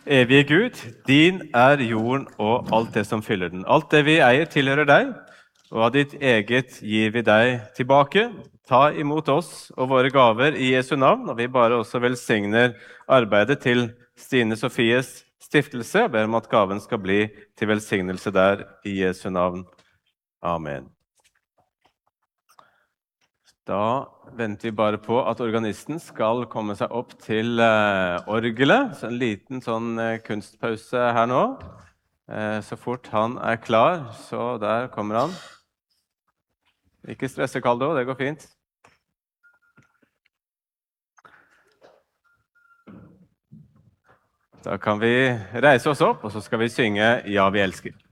Evige Gud, din jorden og alt det som fyller den. Alt det vi eier tilhører deg, og av ditt eget gir vi deg tilbake. Ta imot oss og våre gaver i Jesu navn, og vi bare også velsigner arbeidet til Stine Sofies stiftelse, og ber om at gaven skal bli til velsignelse der i Jesu navn. Amen. Da venter vi bare på at organisten skal komme seg opp til orgelet. Så en liten kunstpause her nå. Så fort han klar, så der kommer han. Ikke stresse, Kaldo, det går fint. Da kan vi reise oss opp, og så skal vi synge «Ja, vi elsker».